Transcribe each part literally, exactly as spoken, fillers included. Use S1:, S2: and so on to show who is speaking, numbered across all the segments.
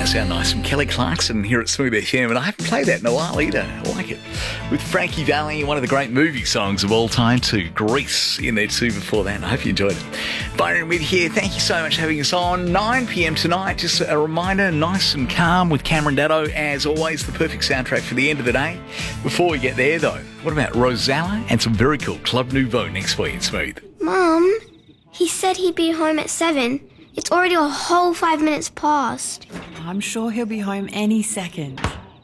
S1: that sound nice? From Kelly Clarkson here at Smooth F M, and I haven't played that in a while either. I like it. With Frankie Valli, one of the great movie songs of all time too. Grease in there too before that. I hope you enjoyed it. Byron Mid here. Thank you so much for having us on. nine p.m. tonight. Just a reminder, nice and calm with Cameron Daddo. As always, the perfect soundtrack for the end of the day. Before we get there though, what about Rosella and some very cool Club Nouveau next week in Smooth?
S2: Mum, he said he'd be home at seven. It's already a whole five minutes past.
S3: I'm sure he'll be home any second.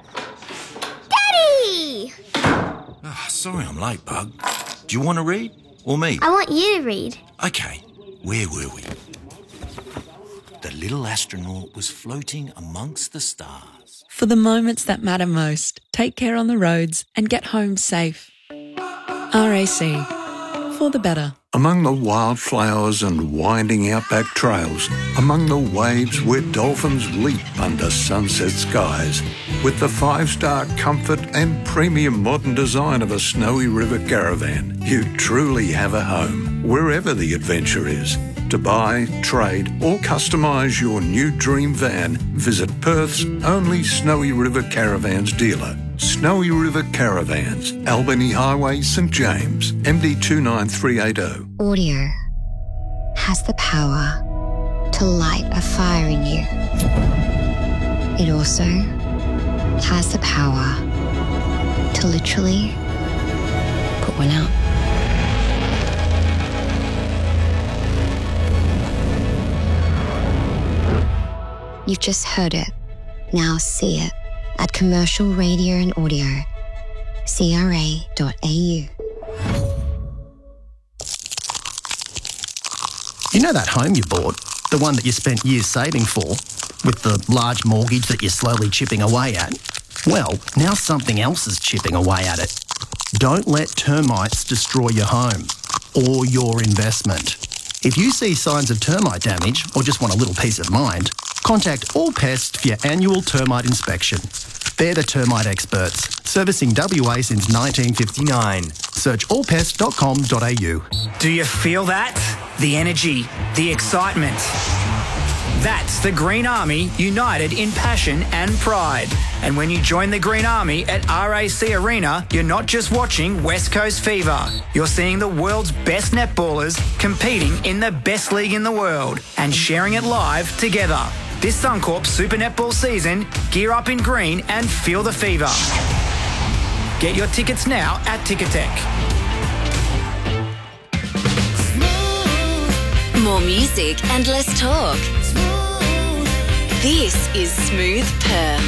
S2: Daddy!
S4: Oh, sorry I'm late, Bug. Do you want to read? Or me?
S2: I want you to read.
S4: Okay, where were we? The little astronaut was floating amongst the stars.
S3: For the moments that matter most, take care on the roads and get home safe. R A C. For the better.
S5: Among the wildflowers and winding outback trails, among the waves where dolphins leap under sunset skies, with the five-star comfort and premium modern design of a Snowy River caravan, you truly have a home, wherever the adventure is. To buy, trade or customise your new dream van, visit Perth's only Snowy River Caravans dealer. Snowy River Caravans, Albany Highway, St James, M D two nine three eight zero.
S6: Audio has the power to light a fire in you. It also has the power to literally put one out. You've just heard it. Now see it at Commercial Radio and Audio, C R A dot A U.
S7: You know that home you bought, the one that you spent years saving for, with the large mortgage that you're slowly chipping away at? Well, now something else is chipping away at it. Don't let termites destroy your home or your investment. If you see signs of termite damage or just want a little peace of mind, contact All Pest for your annual termite inspection. They're the termite experts, servicing W A since nineteen fifty-nine. Search all pest dot com dot A U.
S8: Do you feel that? The energy, the excitement. That's the Green Army united in passion and pride. And when you join the Green Army at R A C Arena, you're not just watching West Coast Fever. You're seeing the world's best netballers competing in the best league in the world and sharing it live together. This Suncorp Super Netball season, gear up in green and feel the fever. Get your tickets now at Ticketek.
S9: More music and less talk. This is Smooth Perth.